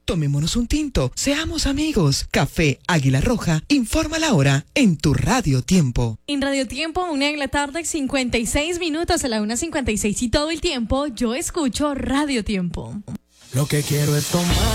Tomémonos un tinto, seamos amigos. Café Águila Roja, informa la hora en tu Radio Tiempo. En Radio Tiempo, 1:56 a la 1:56 y todo el tiempo, yo escucho Radio Tiempo. Lo que quiero es tomar.